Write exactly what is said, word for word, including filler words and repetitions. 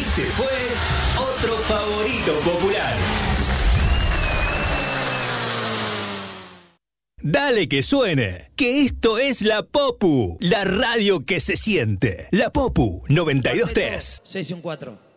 Este fue otro favorito popular. Dale que suene, que esto es La Popu, la radio que se siente. La Popu noventa y dos punto tres. seis y un cuatro.